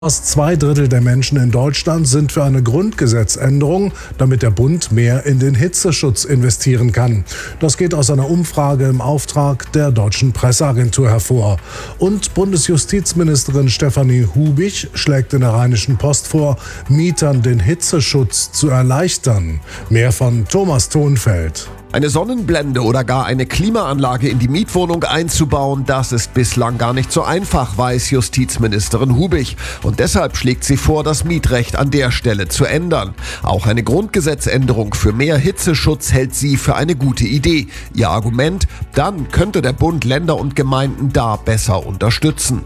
Fast 2/3 der Menschen in Deutschland sind für eine Grundgesetzänderung, damit der Bund mehr in den Hitzeschutz investieren kann. Das geht aus einer Umfrage im Auftrag der Deutschen Presseagentur hervor. Und Bundesjustizministerin Stefanie Hubich schlägt in der Rheinischen Post vor, Mietern den Hitzeschutz zu erleichtern. Mehr von Thomas Thonfeld. Eine Sonnenblende oder gar eine Klimaanlage in die Mietwohnung einzubauen, das ist bislang gar nicht so einfach, weiß Justizministerin Hubich. Und deshalb schlägt sie vor, das Mietrecht an der Stelle zu ändern. Auch eine Grundgesetzänderung für mehr Hitzeschutz hält sie für eine gute Idee. Ihr Argument: Dann könnte der Bund Länder und Gemeinden da besser unterstützen.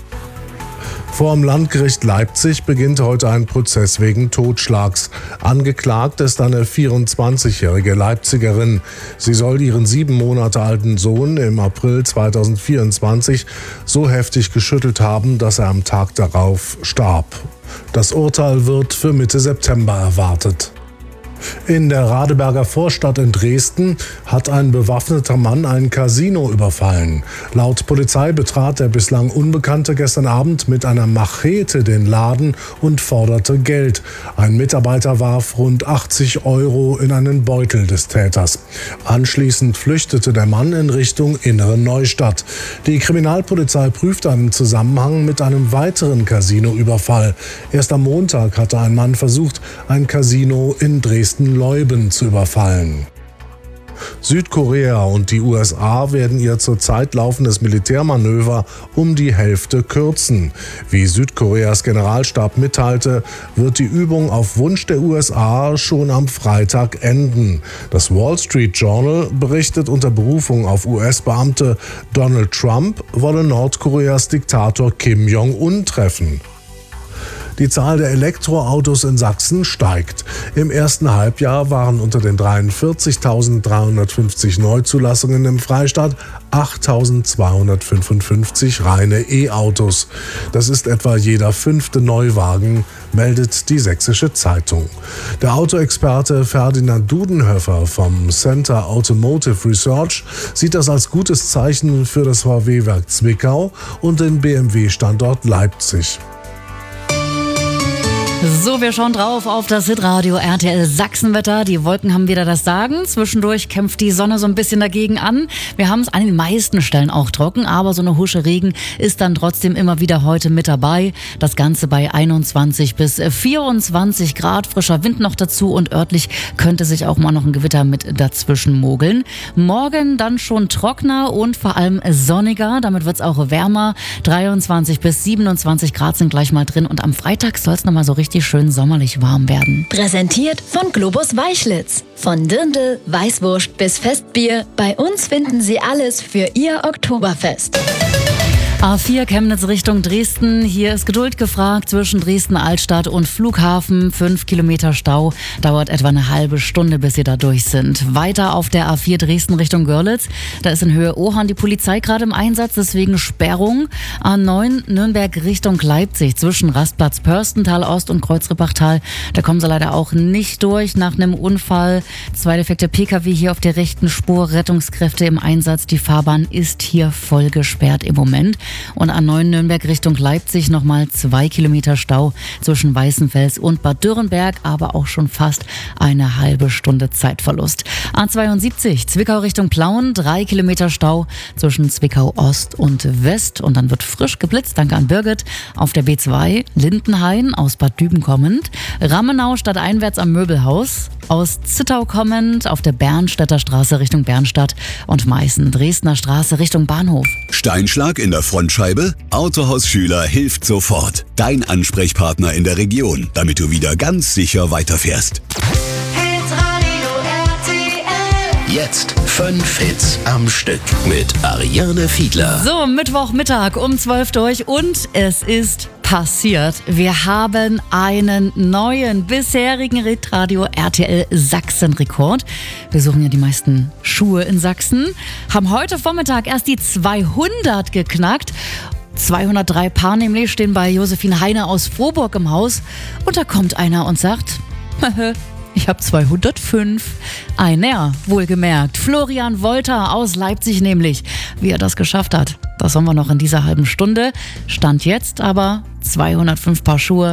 Vor dem Landgericht Leipzig beginnt heute ein Prozess wegen Totschlags. Angeklagt ist eine 24-jährige Leipzigerin. Sie soll ihren 7 Monate alten Sohn im April 2024 so heftig geschüttelt haben, dass er am Tag darauf starb. Das Urteil wird für Mitte September erwartet. In der Radeberger Vorstadt in Dresden hat ein bewaffneter Mann ein Casino überfallen. Laut Polizei betrat der bislang Unbekannte gestern Abend mit einer Machete den Laden und forderte Geld. Ein Mitarbeiter warf rund 80 € in einen Beutel des Täters. Anschließend flüchtete der Mann in Richtung Innere Neustadt. Die Kriminalpolizei prüft einen Zusammenhang mit einem weiteren Casinoüberfall. Erst am Montag hatte ein Mann versucht, ein Casino in Dresden-Leuben zu überfallen. Südkorea und die USA werden ihr zurzeit laufendes Militärmanöver um die Hälfte kürzen. Wie Südkoreas Generalstab mitteilte, wird die Übung auf Wunsch der USA schon am Freitag enden. Das Wall Street Journal berichtet unter Berufung auf US-Beamte, Donald Trump wolle Nordkoreas Diktator Kim Jong-un treffen. Die Zahl der Elektroautos in Sachsen steigt. Im ersten Halbjahr waren unter den 43.350 Neuzulassungen im Freistaat 8.255 reine E-Autos. Das ist etwa jeder 5. Neuwagen, meldet die Sächsische Zeitung. Der Autoexperte Ferdinand Dudenhöfer vom Center Automotive Research sieht das als gutes Zeichen für das VW-Werk Zwickau und den BMW-Standort Leipzig. So, wir schauen drauf auf das Hitradio RTL Sachsenwetter. Die Wolken haben wieder das Sagen. Zwischendurch kämpft die Sonne so ein bisschen dagegen an. Wir haben es an den meisten Stellen auch trocken, aber so eine Husche Regen ist dann trotzdem immer wieder heute mit dabei. Das Ganze bei 21 bis 24 Grad. Frischer Wind noch dazu und örtlich könnte sich auch mal noch ein Gewitter mit dazwischen mogeln. Morgen dann schon trockener und vor allem sonniger. Damit wird es auch wärmer. 23 bis 27 Grad sind gleich mal drin und am Freitag soll es nochmal so richtig schön sommerlich warm werden. Präsentiert von Globus Weichlitz. Von Dirndl, Weißwurst bis Festbier. Bei uns finden Sie alles für Ihr Oktoberfest. A4 Chemnitz Richtung Dresden. Hier ist Geduld gefragt zwischen Dresden-Altstadt und Flughafen. 5 Kilometer Stau. Dauert etwa eine halbe Stunde, bis Sie da durch sind. Weiter auf der A4 Dresden Richtung Görlitz. Da ist in Höhe Ohorn die Polizei gerade im Einsatz, deswegen Sperrung. A9 Nürnberg Richtung Leipzig zwischen Rastplatz Pörstental Ost und Kreuzrippachtal. Da kommen Sie leider auch nicht durch nach einem Unfall. 2 defekte Pkw hier auf der rechten Spur. Rettungskräfte im Einsatz. Die Fahrbahn ist hier voll gesperrt im Moment. Und A9 Nürnberg Richtung Leipzig nochmal 2 Kilometer Stau zwischen Weißenfels und Bad Dürrenberg, aber auch schon fast eine halbe Stunde Zeitverlust. A72 Zwickau Richtung Plauen, 3 Kilometer Stau zwischen Zwickau Ost und West. Und dann wird frisch geblitzt, danke an Birgit. Auf der B2 Lindenhain aus Bad Düben kommend, Rammenau stadteinwärts am Möbelhaus, aus Zittau kommend auf der Bernstädter Straße Richtung Bernstadt und Meißen Dresdner Straße Richtung Bahnhof. Steinschlag in der Frontscheibe? Autohaus Schüler hilft sofort. Dein Ansprechpartner in der Region, damit du wieder ganz sicher weiterfährst. Hitradio RTL. Jetzt 5 Hits am Stück mit Ariane Fiedler. So, Mittwochmittag um 12 durch und es ist passiert. Wir haben einen neuen bisherigen Hitradio RTL Sachsen-Rekord. Wir suchen ja die meisten Schuhe in Sachsen. Haben heute Vormittag erst die 200 geknackt. 203 Paar nämlich stehen bei Josephine Heine aus Frohburg im Haus. Und da kommt einer und sagt, ich habe 205. Einer, wohlgemerkt. Florian Wolter aus Leipzig nämlich, wie er das geschafft hat. Das haben wir noch in dieser halben Stunde. Stand jetzt aber 205 Paar Schuhe